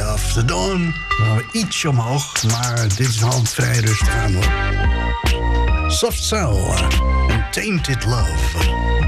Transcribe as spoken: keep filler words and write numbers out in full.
of the Dawn. Nou, ietsje omhoog, maar dit is al vrij rustig aan hoor. Soft Cell en Tainted Love.